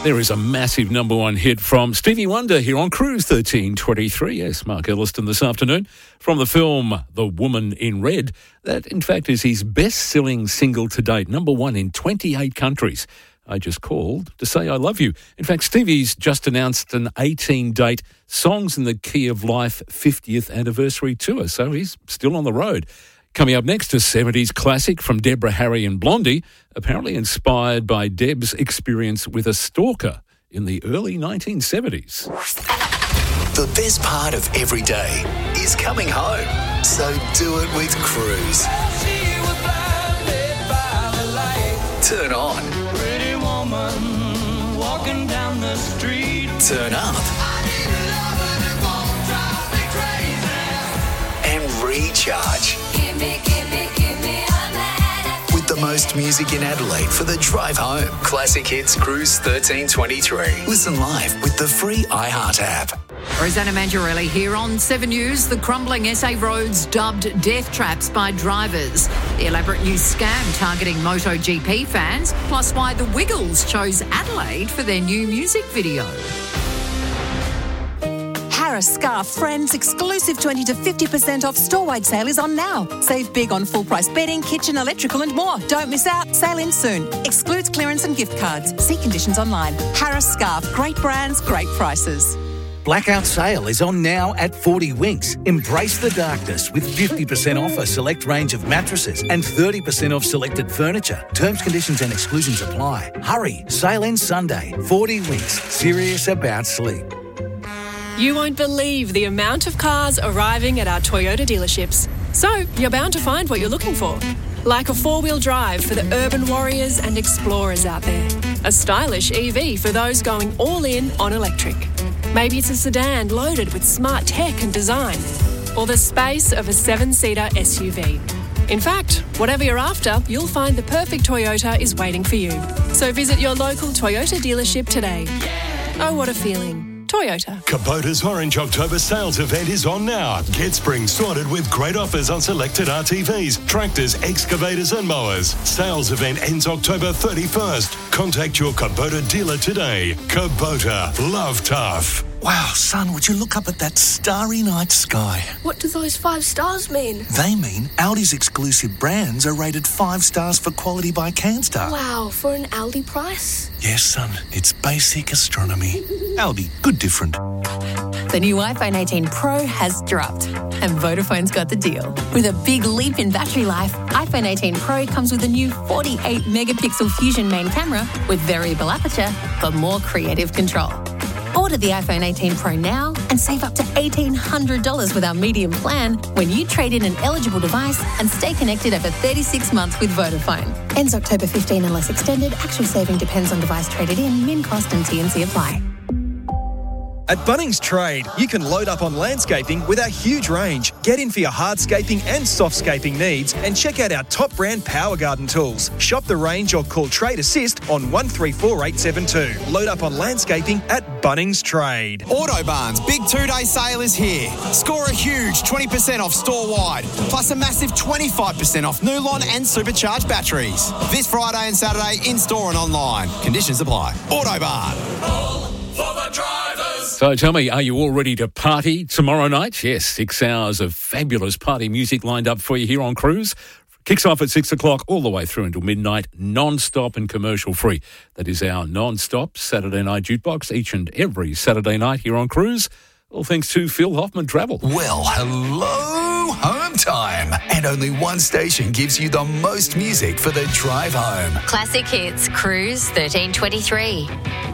There is a massive number one hit from Stevie Wonder here on Cruise 1323. Yes, Mark Elliston this afternoon from the film The Woman in Red. That, in fact, is his best-selling single to date, number one in 28 countries. I just called to say I love you. In fact, Stevie's just announced an 18-date Songs in the Key of Life 50th anniversary tour, so he's still on the road. Coming up next, a 70s classic from Deborah Harry and Blondie, apparently inspired by Deb's experience with a stalker in the early 1970s. The best part of every day is coming home, so do it with Cruise. Turn on. Pretty woman walking down the street. Turn up. And recharge. With the most music in Adelaide for the drive home. Classic Hits Cruise 1323. Listen live with the free iHeart app. Rosanna Mangiarelli here on 7 News. The crumbling SA roads dubbed death traps by drivers. The elaborate new scam targeting MotoGP fans. Plus why the Wiggles chose Adelaide for their new music video. Harris Scarf Friends exclusive 20 to 50% off store-wide sale is on now. Save big on full-price bedding, kitchen, electrical and more. Don't miss out. Sale ends soon. Excludes clearance and gift cards. See conditions online. Harris Scarf. Great brands, great prices. Blackout sale is on now at 40 Winks. Embrace the darkness with 50% off a select range of mattresses and 30% off selected furniture. Terms, conditions and exclusions apply. Hurry, sale ends Sunday. 40 Winks, serious about sleep. You won't believe the amount of cars arriving at our Toyota dealerships. So, you're bound to find what you're looking for. Like a four-wheel drive for the urban warriors and explorers out there. A stylish EV for those going all in on electric. Maybe it's a sedan loaded with smart tech and design. Or the space of a 7-seater SUV. In fact, whatever you're after, you'll find the perfect Toyota is waiting for you. So visit your local Toyota dealership today. Oh, what a feeling. Toyota. Kubota's Orange October sales event is on now. Get spring sorted with great offers on selected RTVs, tractors, excavators and mowers. Sales event ends October 31st. Contact your Kubota dealer today. Kubota. Love tough. Wow, son, would you look up at that starry night sky? What do those 5 stars mean? They mean Audi's exclusive brands are rated 5 stars for quality by CanStar. Wow, for an Aldi price? Yes, son, it's basic astronomy. Aldi, good different. The new iPhone 18 Pro has dropped, and Vodafone's got the deal. With a big leap in battery life, iPhone 18 Pro comes with a new 48-megapixel Fusion main camera with variable aperture for more creative control. Order the iPhone 18 Pro now and save up to $1,800 with our medium plan when you trade in an eligible device and stay connected over 36 months with Vodafone. Ends October 15 unless extended. Actual saving depends on device traded in, min cost and T&C apply. At Bunnings Trade, you can load up on landscaping with our huge range. Get in for your hardscaping and softscaping needs and check out our top brand Power Garden tools. Shop the range or call Trade Assist on 134872. Load up on landscaping at Bunnings Trade. Autobarn's big 2-day sale is here. Score a huge 20% off store-wide, plus a massive 25% off Nulon and supercharged batteries. This Friday and Saturday in-store and online. Conditions apply. Autobarn. For the drivers. So tell me, are you all ready to party tomorrow night? Yes, 6 hours of fabulous party music lined up for you here on Cruise. Kicks off at 6 o'clock all the way through until midnight, non-stop and commercial-free. That is our non-stop Saturday night jukebox each and every Saturday night here on Cruise. All thanks to Phil Hoffman Travel. Well, hello, home time. And only one station gives you the most music for the drive home. Classic Hits Cruise 1323.